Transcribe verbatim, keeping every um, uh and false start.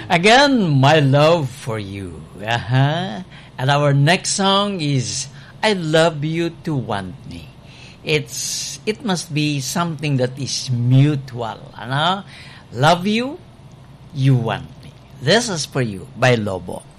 Again, my love for you. Uh-huh. And our next song is I Love You to Want Me. It's it must be something that is mutual. Ano? Love you, you want me. This is for you by Lobo.